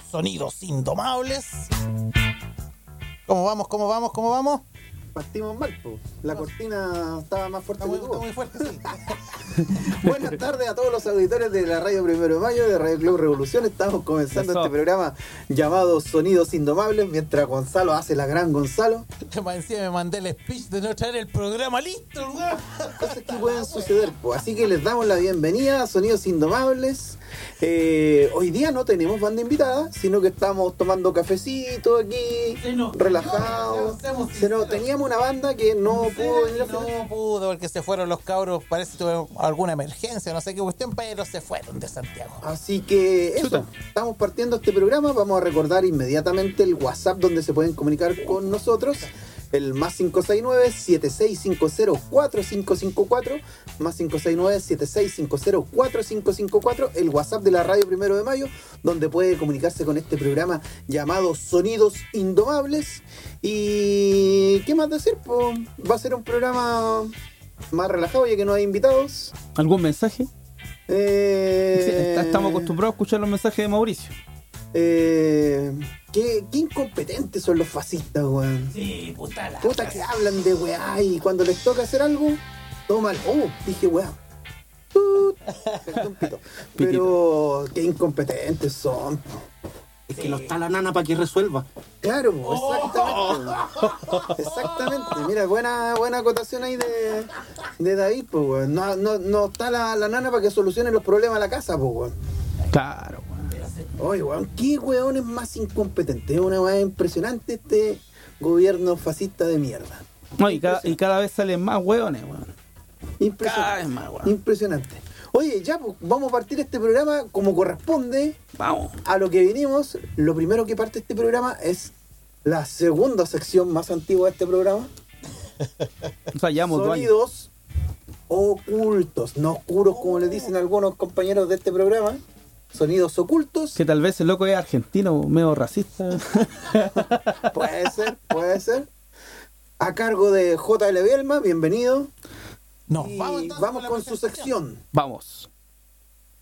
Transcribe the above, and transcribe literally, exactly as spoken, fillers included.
Sonidos Indomables. ¿Cómo vamos? ¿Cómo vamos? ¿Cómo vamos? Partimos mal, po. La no. cortina estaba más fuerte está que muy, tú. Está muy fuerte, sí. Buenas tardes a todos los auditores de la Radio Primero de Mayo, de Radio Club Revolución. Estamos comenzando Eso. este programa llamado Sonidos Indomables, mientras Gonzalo hace la gran Gonzalo. Más encima me mandé el speech de no traer el programa listo, weón. Cosas que pueden suceder, po. Así que les damos la bienvenida a Sonidos Indomables. Eh, hoy día no tenemos banda invitada, sino que estamos tomando cafecito aquí, Sí, no. relajados. No, no, Se nos- teníamos una banda que no Sí, pudo venir a no pudo porque se fueron los cabros, parece que tuvo alguna emergencia, no sé qué cuestión, pero se fueron de Santiago. Así que eso, Chuta. estamos partiendo este programa. Vamos a recordar inmediatamente el WhatsApp donde se pueden comunicar con nosotros. El más cinco seis nueve, siete seis cinco cero, cuatro cinco cinco cuatro, más cinco seis nueve, siete seis cinco cero, cuatro cinco cinco cuatro, el WhatsApp de la Radio Primero de Mayo, donde puede comunicarse con este programa llamado Sonidos Indomables. Y ¿qué más decir? Pues va a ser un programa más relajado ya que no hay invitados. ¿Algún mensaje? Eh... Sí, estamos acostumbrados a escuchar los mensajes de Mauricio. Eh, qué, qué incompetentes son los fascistas, weón. Sí, puta la. Puta que hablan de weá y cuando les toca hacer algo, todo mal. Oh, dije weá. Tut. Perdón, pito. Pero qué incompetentes son. Es que no está la nana para que resuelva. Claro, exactamente. Exactamente. Mira, buena, buena acotación ahí de, de David, pues, weón. No, no, no está la, la nana para que solucione los problemas de la casa, pues, weón. Claro, weón. Oye, weón, qué weón es más incompetente. Es una weá impresionante este gobierno fascista de mierda. No, y cada, y cada vez salen más hueones, weón. Cada Impresionante. vez más, weón. Impresionante. Oye, ya, pues, vamos a partir este programa como corresponde Vamos. a lo que vinimos. Lo primero que parte este programa es la segunda sección más antigua de este programa. O sea, llevamos dos años. Sonidos ocultos, no oscuros como les dicen algunos compañeros de este programa. Sonidos ocultos. Que tal vez el loco es argentino, medio racista. Puede ser, puede ser. A cargo de J L Bielma, bienvenido. Nos Y vamos, entonces vamos la con su presentación. sección. Vamos.